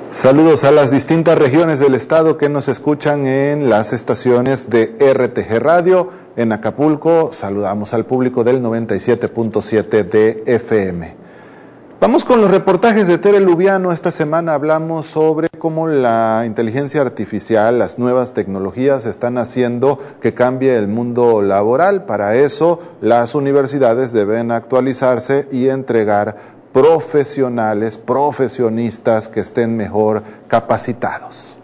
Saludos a las distintas regiones del estado que nos escuchan en las estaciones de RTG Radio. En Acapulco saludamos al público del 97.7 de FM. Vamos con los reportajes de Tere Lubiano. Esta semana hablamos sobre cómo la inteligencia artificial, las nuevas tecnologías están haciendo que cambie el mundo laboral. Para eso, las universidades deben actualizarse y entregar profesionales, profesionistas que estén mejor capacitados.